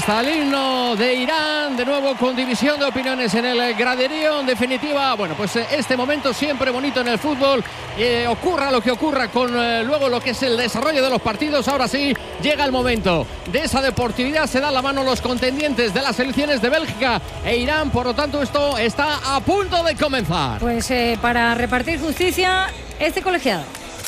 está el himno de Irán, de nuevo con división de opiniones en el graderío. En definitiva, bueno, pues este momento siempre bonito en el fútbol, ocurra lo que ocurra con luego lo que es el desarrollo de los partidos. Ahora sí, llega el momento de esa deportividad, se dan la mano los contendientes de las selecciones de Bélgica e Irán, por lo tanto esto está a punto de comenzar. Pues para repartir justicia, este colegiado.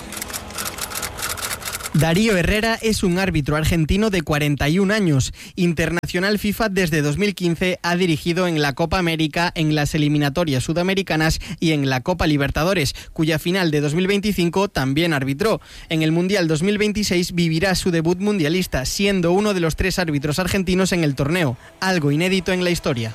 Darío Herrera es un árbitro argentino de 41 años. Internacional FIFA desde 2015, ha dirigido en la Copa América, en las eliminatorias sudamericanas y en la Copa Libertadores, cuya final de 2025 también arbitró. En el Mundial 2026 vivirá su debut mundialista, siendo uno de los 3 árbitros argentinos en el torneo, algo inédito en la historia.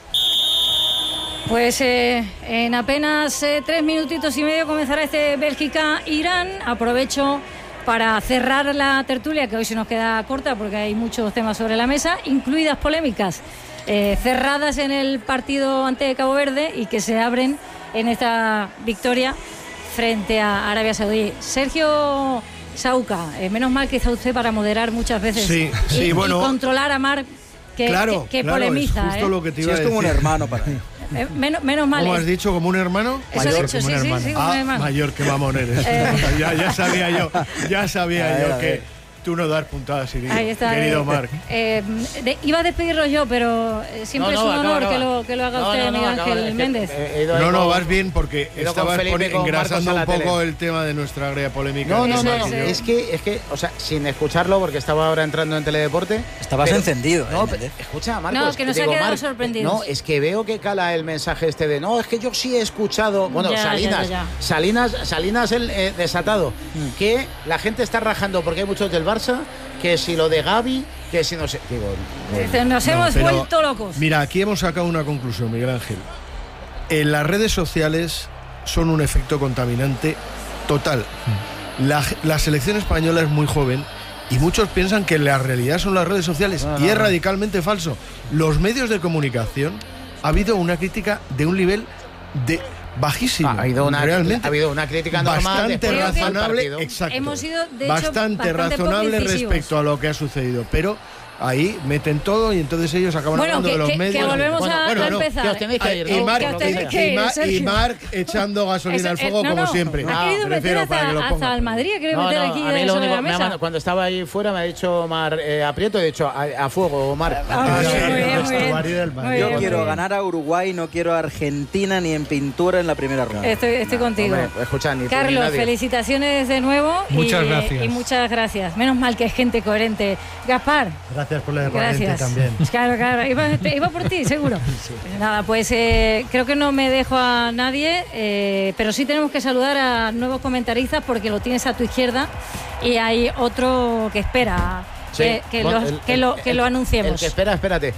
Pues en apenas 3 minutitos y medio comenzará este Bélgica-Irán. Aprovecho para cerrar la tertulia, que hoy se nos queda corta porque hay muchos temas sobre la mesa, incluidas polémicas cerradas en el partido ante Cabo Verde y que se abren en esta victoria frente a Arabia Saudí. Sergio Sauca, menos mal que está usted para moderar muchas veces y controlar a Marc, que polemiza. Es justo lo que te iba a decir. Es como un hermano para mí. Menos mal. ¿Cómo has dicho? ¿Como un hermano? Eso he dicho, sí, como un hermano. Mayor, que mamón eres. Ya sabía yo que tú no das puntadas, querido Marc. Iba a despedirlo yo, pero siempre es un honor que lo haga usted, Miguel Ángel Méndez. No, vas bien porque estabas engrasando un poco el tema de nuestra agria polémica. No. Es que, o sea, sin escucharlo, porque estaba ahora entrando en Teledeporte. Estabas encendido. No, escucha, Marcos. No, que nos ha quedado sorprendidos. No, es que veo que cala el mensaje este de es que yo sí he escuchado. Bueno, Salinas el desatado. Que la gente está rajando porque hay muchos del Barça, que si lo de Gavi, que si no sé. Nos hemos vuelto locos. Mira, aquí hemos sacado una conclusión, Miguel Ángel. Las redes sociales son un efecto contaminante total. La selección española es muy joven y muchos piensan que la realidad son las redes sociales y es radicalmente falso. Los medios de comunicación, ha habido una crítica de un nivel bajísimo. Ha habido una crítica normal, bastante razonable, exacto. Hemos sido, de bastante razonable respecto a lo que ha sucedido, pero ahí meten todo y entonces ellos acaban hablando de los medios. Que volvemos a empezar. Que os tenéis que ir, y Marc echando gasolina al fuego como siempre. Ha querido meter hasta el Madrid, ha querido meter aquí sobre la mesa. Cuando estaba ahí fuera me ha dicho Marc, aprieto, he dicho a fuego, Marc. Yo quiero ganar a Uruguay, no quiero a Argentina ni en pintura en la primera ronda. Estoy contigo. Escucha, Carlos, felicitaciones de nuevo. Muchas gracias. Y muchas gracias. Menos mal que es gente coherente. Gaspar. Gracias por la herramienta también. Claro. Iba por ti, seguro. Sí. Nada, pues creo que no me dejo a nadie, pero sí tenemos que saludar a nuevos comentaristas porque lo tienes a tu izquierda y hay otro que espera. Sí. Que lo anunciemos. El que espera, espérate.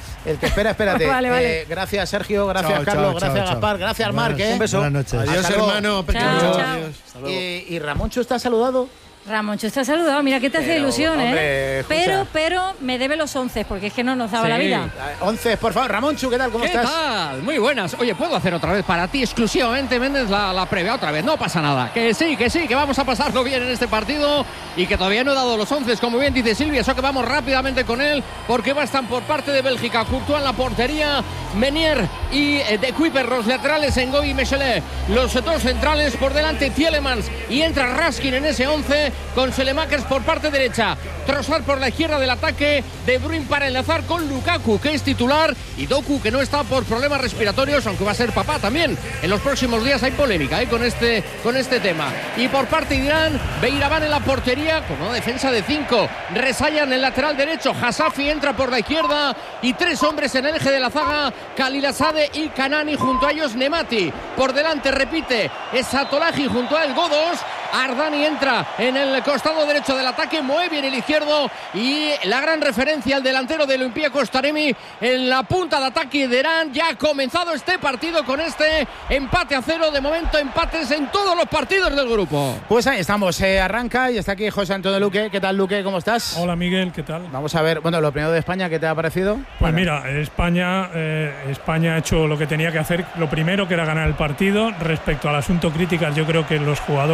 Vale. Gracias, Sergio. Gracias, Carlos. Gracias, Gaspar. Gracias, Marc. Un beso. Buenas noches. Adiós, hermano. Chao. ¿Y Ramoncho está saludado? Ramoncho está saludado, mira que te hace ilusión, hombre, pero me debe los 11 porque es que no nos daba la vida. 11, por favor, Ramoncho, ¿qué tal? ¿Cómo estás? ¿Qué tal? Muy buenas. Oye, ¿puedo hacer otra vez para ti exclusivamente, Méndez, la previa otra vez? No pasa nada. Que sí, que vamos a pasarlo bien en este partido y que todavía no he dado los 11, como bien dice Silvia, eso que vamos rápidamente con él porque están por parte de Bélgica, Courtois en la portería, Menier y De Kuyper, los laterales, Ngoy y Mechelet, los 2 centrales por delante, Tielemans, y entra Raskin en ese 11 con Selemakers por parte derecha, Trossard por la izquierda del ataque, De Bruyne para enlazar con Lukaku, que es titular, y Doku, que no está por problemas respiratorios, aunque va a ser papá también. En los próximos días hay polémica con este tema. Y por parte de Irán, Beiraban en la portería con una defensa de 5, Rezayan en el lateral derecho, Hasafi entra por la izquierda y 3 hombres en el eje de la zaga, Khalilzadeh y Kanani, junto a ellos Nemati. Por delante repite Esatolahi junto a el Godos, Ardani entra en el costado derecho del ataque, Moebi en el izquierdo y la gran referencia al delantero del Olympiacos Taremi en la punta de ataque de Irán. Ya ha comenzado este partido con este empate a 0, de momento empates en todos los partidos del grupo. Pues ahí estamos, arranca y está aquí José Antonio Luque. ¿Qué tal, Luque? ¿Cómo estás? Hola, Miguel, ¿qué tal? Vamos a ver, bueno, lo primero de España, ¿qué te ha parecido? Pues mira, España ha hecho lo que tenía que hacer, lo primero que era ganar el partido. Respecto al asunto críticas, yo creo que los jugadores de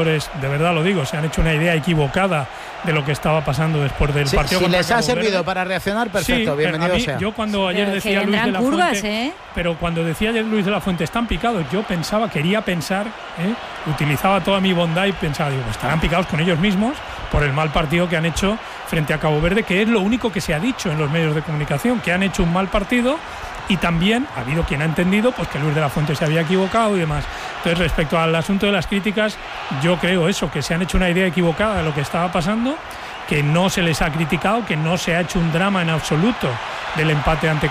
de verdad lo digo, se han hecho una idea equivocada de lo que estaba pasando después del partido. Si les ha servido para reaccionar, perfecto, sí, bienvenido sea. Yo cuando ayer decía Luis de la Fuente, pero cuando decía ayer Luis de la Fuente están picados, yo quería pensar, utilizaba toda mi bondad y pensaba, digo, estarán picados con ellos mismos por el mal partido que han hecho frente a Cabo Verde, que es lo único que se ha dicho en los medios de comunicación, que han hecho un mal partido. Y también ha habido quien ha entendido pues que Luis de la Fuente se había equivocado y demás. Entonces, respecto al asunto de las críticas, yo creo eso, que se han hecho una idea equivocada de lo que estaba pasando, que no se les ha criticado, que no se ha hecho un drama en absoluto del empate ante